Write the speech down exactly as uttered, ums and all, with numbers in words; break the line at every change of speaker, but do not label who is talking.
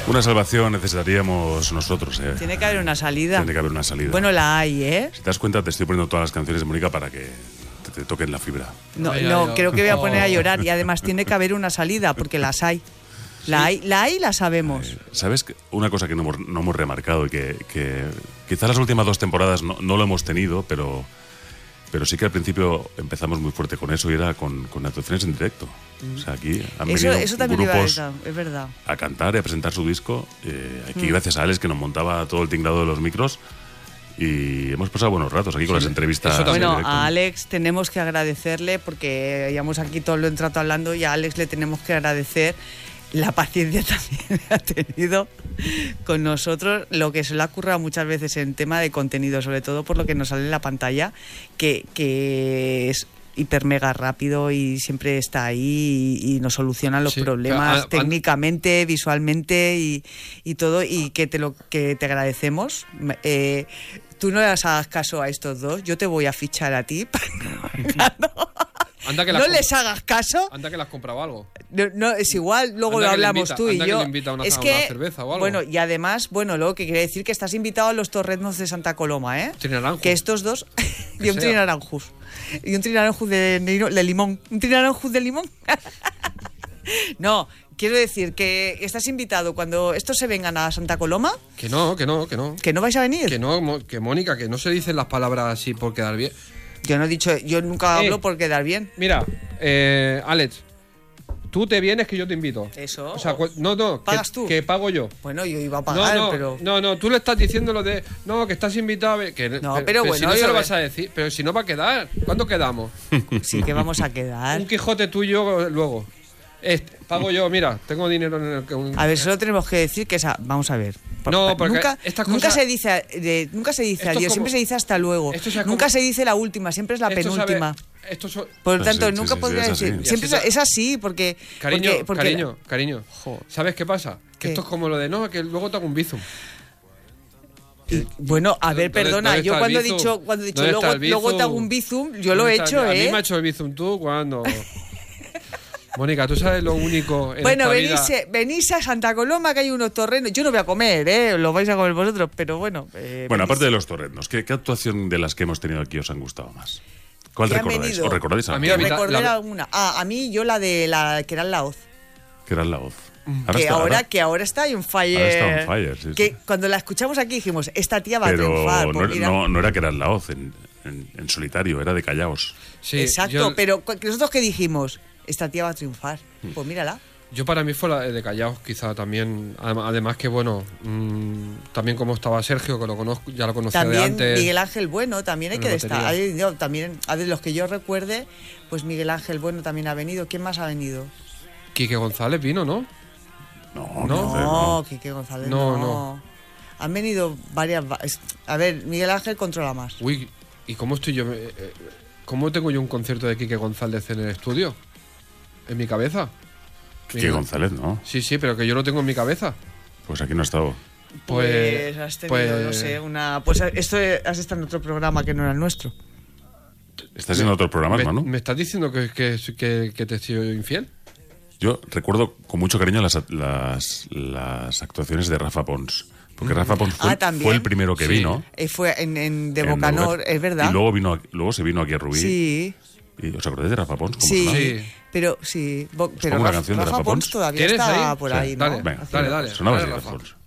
Una salvación necesitaríamos nosotros, ¿eh?
Tiene que haber una salida.
Tiene que haber una salida.
Bueno, la hay, ¿eh?
Si te das cuenta, te estoy poniendo todas las canciones de Mónica para que te, te toquen la fibra.
No,
Ay,
no,
ay,
creo que voy a
oh.
poner a llorar. Y además tiene que haber una salida, porque las hay. La hay, la hay y la sabemos.
¿Sabes que una cosa que no hemos, no hemos remarcado y que, que quizás las últimas dos temporadas no, no lo hemos tenido, pero, pero sí que al principio empezamos muy fuerte con eso y era con, con actuaciones en directo. O sea, aquí han
Eso,
venido
eso también iba a
grupos
decir, es verdad.
a cantar y a presentar su disco. Eh, aquí gracias a Alex, que nos montaba todo el tinglado de los micros. Y hemos pasado buenos ratos aquí con
Sí,
las entrevistas.
eso
en
también.
Bueno,
directo.
a Alex tenemos que agradecerle, porque llevamos aquí todo el entrato hablando, y a Alex le tenemos que agradecer la paciencia también que ha tenido con nosotros, lo que se le ha ocurrido muchas veces en tema de contenido, sobre todo por lo que nos sale en la pantalla, que, que es hiper mega rápido y siempre está ahí y, y nos soluciona los
Sí,
problemas
a- a-
técnicamente, visualmente y, y todo, y que te lo que te agradecemos. Eh, tú no le hagas caso a estos dos, yo te voy a fichar a ti.
Anda que
No
las
les
comp-
hagas caso.
Anda que las compraba algo.
No, no, es igual, luego
Anda
lo
que le
hablamos
invita-
tú y
anda que
yo.
le invita a una-
es
a
que,
una cerveza o algo.
bueno, y además, bueno, luego que quiere decir que estás invitado a los torreznos de Santa Coloma, ¿eh?
Trinaranjus.
Que estos dos y
Que
un
sea.
trinaranjus. Y un trinaranjus de, de limón. Un trinaranjus de limón. No, quiero decir que estás invitado cuando estos se vengan a Santa Coloma,
Que no, que no, que no.
que no vais a venir.
Que no, Mo- que Mónica, que no se dicen las palabras así por quedar bien.
Yo no he dicho, yo nunca
Eh.
hablo por quedar bien.
Mira, eh, Alex, tú te vienes que yo te invito.
Eso.
O sea, cu- no, no, que,
¿Pagas tú?
que pago yo.
Bueno, yo iba a
No,
pagar,
no,
pero
no, no, tú le estás diciendo lo de, no, que estás invitado, a ver, que,
No, pero bueno,
si no se
yo
lo
ve-
vas a decir, pero si no va a quedar, ¿cuándo quedamos?
sí que vamos a quedar.
Un Quijote tuyo luego. Este, pago yo, mira, tengo dinero en el que un-
A ver, solo tenemos que decir que esa, vamos a ver.
No, porque
nunca,
estas
nunca
cosas-
se dice, de- nunca se dice
Esto es
adiós,
como-
siempre se dice hasta luego.
Esto es como-
Nunca se dice la última, siempre es la
Esto sabe-
penúltima.
esto so-
Por lo
Pues
tanto,
sí, sí,
nunca
sí,
podría
sí, es
decir.
así.
Siempre
Y así
es, es así, porque.
Cariño,
porque, porque-
cariño, cariño.
Jo.
¿Sabes qué pasa? Que
¿Qué?
esto es como lo de, no, que luego te hago un bizum.
y, bueno, a ver,
¿Dónde-
perdona,
dónde
yo
está el
cuando he
bizum?
dicho, cuando he dicho
¿Dónde
luego,
está el
luego te
bizum?
hago un bizum, yo lo he
¿Dónde
hecho,
está? A
¿eh?
mí me ha hecho el bizum tú cuando. Mónica, tú sabes lo único en
Bueno,
esta
venís,
vida.
eh, venís a Santa Coloma, que hay unos torrenos. Yo no voy a comer, ¿eh? Lo vais a comer vosotros, pero bueno. eh,
Bueno,
venís.
aparte de los torreznos, ¿qué, ¿qué actuación de las que hemos tenido aquí os han gustado más? ¿Cuál
¿Qué han
recordáis?
venido?
¿Os recordáis
A mí
alguna?
la mitad-
Recordé
la-
alguna. Ah, a mí yo la de la que era en la hoz.
Que era la voz.
que,
está-
ahora, que ahora está on fire.
Ahora está on fire, sí,
que
sí.
cuando la escuchamos aquí dijimos, esta tía va a
Pero
triunfar.
no,
pues mira.
no- no era que era la voz en, en- en solitario, era de callaos.
Sí,
Exacto,
yo,
pero cu- nosotros que dijimos, esta tía va a triunfar. Pues mírala.
yo para mí fue la de Callaos, quizá también. Adem- Además que, bueno, mm, también como estaba Sergio, que lo conozco, ya lo conocía de
También
antes.
Miguel Ángel Bueno, también hay
En
que
la
destacar.
batería.
Hay- no, también, a de los que yo recuerde, pues Miguel Ángel Bueno también ha venido. ¿Quién más ha venido?
Quique González vino, ¿no?
No,
No.
no,
No, Quique González.
No,
No,
no.
Han venido varias. va- es- A ver, Miguel Ángel controla más.
Uy, ¿y cómo estoy yo? eh, eh, ¿Cómo tengo yo un concierto de Quique González en el estudio? ¿En mi cabeza?
Que
Miguel-
González, ¿no?
Sí, sí, pero que yo lo tengo en mi cabeza.
Pues aquí no ha estado.
Pues,
Pues has tenido,
pues-
no sé, una. Pues esto has estado en otro programa que no era el nuestro.
¿Estás en otros programas,
¿Me,
Manu?
¿Me estás diciendo que, que, que, que te he sido infiel?
Yo recuerdo con mucho cariño las, las, las actuaciones de Rafa Pons. Porque Rafa Pons fue,
Ah, ¿también?
fue el primero que
Sí.
vino.
Eh, fue en, en de
en
Bocanor,
Noruega,
es verdad.
Y luego, vino, aquí- luego se vino aquí a Rubí.
Sí,
¿Y ¿Os acordáis de Rafa Pons? ¿Cómo
sí,
sonaba?
Sí.
Pero sí. Bo- pero
pongo una
Rafa,
canción de
Rafa
Rafa
Pons
Pons.
todavía
¿Quieres
está
ahí?
por
Sí,
ahí, ¿no?
dale,
Venga,
Haciendo
dale, dale.
cosas.
sonaba
dale,
así
Rafa.
Rafa Pons.